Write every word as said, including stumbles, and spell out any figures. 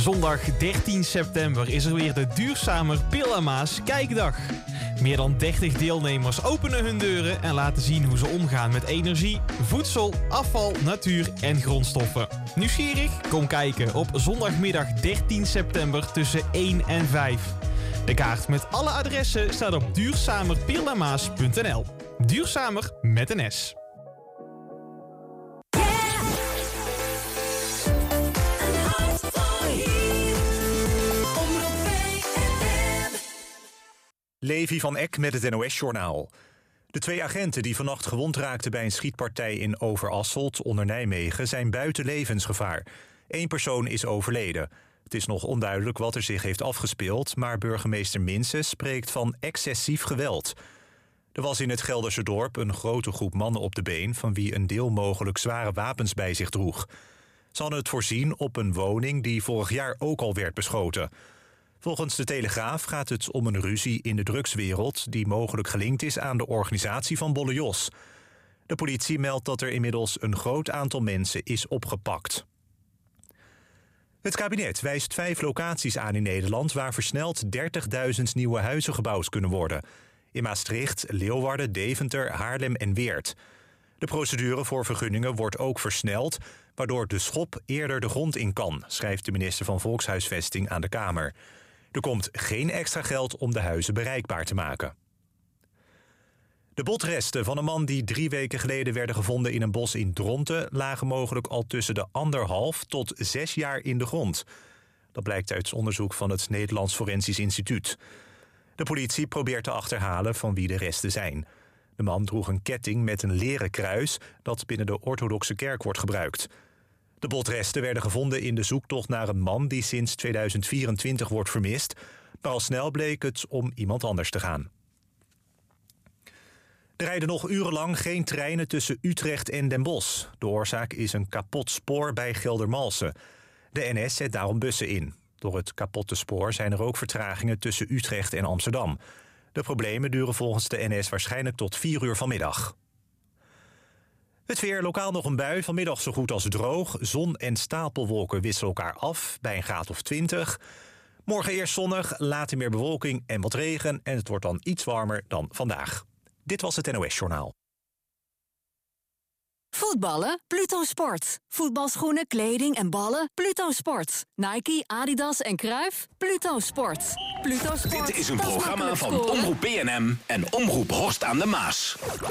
Zondag dertien september is er weer de Duurzamer Pil en Maas Kijkdag. Meer dan dertig deelnemers openen hun deuren en laten zien hoe ze omgaan met energie, voedsel, afval, natuur en grondstoffen. Nieuwsgierig? Kom kijken op zondagmiddag dertien september tussen één en vijf. De kaart met alle adressen staat op duurzamer pil en maas punt n l. Duurzamer met een S. Levi van Eck met het N O S-journaal. De twee agenten die vannacht gewond raakten bij een schietpartij in Overasselt onder Nijmegen zijn buiten levensgevaar. Eén persoon is overleden. Het is nog onduidelijk wat er zich heeft afgespeeld, maar burgemeester Minses spreekt van excessief geweld. Er was in het Gelderse dorp een grote groep mannen op de been, van wie een deel mogelijk zware wapens bij zich droeg. Ze hadden het voorzien op een woning die vorig jaar ook al werd beschoten. Volgens de Telegraaf gaat het om een ruzie in de drugswereld die mogelijk gelinkt is aan de organisatie van Bolle Jos. De politie meldt dat er inmiddels een groot aantal mensen is opgepakt. Het kabinet wijst vijf locaties aan in Nederland waar versneld dertigduizend nieuwe huizen gebouwd kunnen worden. In Maastricht, Leeuwarden, Deventer, Haarlem en Weert. De procedure voor vergunningen wordt ook versneld, waardoor de schop eerder de grond in kan, schrijft de minister van Volkshuisvesting aan de Kamer. Er komt geen extra geld om de huizen bereikbaar te maken. De botresten van een man die drie weken geleden werden gevonden in een bos in Dronten lagen mogelijk al tussen de anderhalf tot zes jaar in de grond. Dat blijkt uit onderzoek van het Nederlands Forensisch Instituut. De politie probeert te achterhalen van wie de resten zijn. De man droeg een ketting met een leren kruis dat binnen de orthodoxe kerk wordt gebruikt. De botresten werden gevonden in de zoektocht naar een man die sinds tweeduizend vierentwintig wordt vermist, maar al snel bleek het om iemand anders te gaan. Er rijden nog urenlang geen treinen tussen Utrecht en Den Bosch. De oorzaak is een kapot spoor bij Geldermalsen. De N S zet daarom bussen in. Door het kapotte spoor zijn er ook vertragingen tussen Utrecht en Amsterdam. De problemen duren volgens de N S waarschijnlijk tot vier uur vanmiddag. Het weer, lokaal nog een bui, vanmiddag zo goed als droog. Zon en stapelwolken wisselen elkaar af bij een graad of twintig. Morgen eerst zonnig, later meer bewolking en wat regen. En het wordt dan iets warmer dan vandaag. Dit was het N O S-journaal. Voetballen? Pluto Sport. Voetbalschoenen, kleding en ballen? Pluto Sport. Nike, Adidas en Cruijff? Pluto Sport. Pluto Sport. Dit is een programma van Omroep B N M en Omroep Horst aan de Maas.